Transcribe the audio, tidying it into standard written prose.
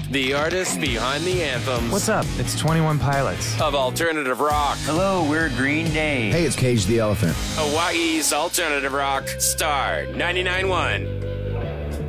The artists behind the anthems. What's up? It's 21 Pilots. Of alternative rock. Hello, we're Green Day. Hey, it's Cage the Elephant. Hawaii's alternative rock. Star 99.1.